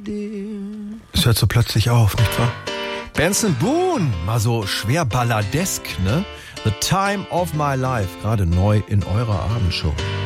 Es hört so plötzlich auf, nicht wahr? Benson Boone, mal so schwer balladesk, ne? The Time of My Life, gerade neu in eurer Abendshow.